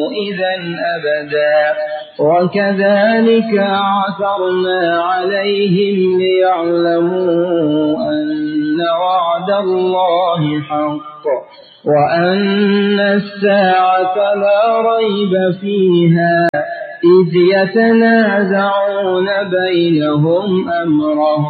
إذا أبدا وكذلك عثرنا عليهم ليعلموا أن وعد الله حق وأن الساعة لا ريب فيها إذ يتنازعون بينهم أمرهم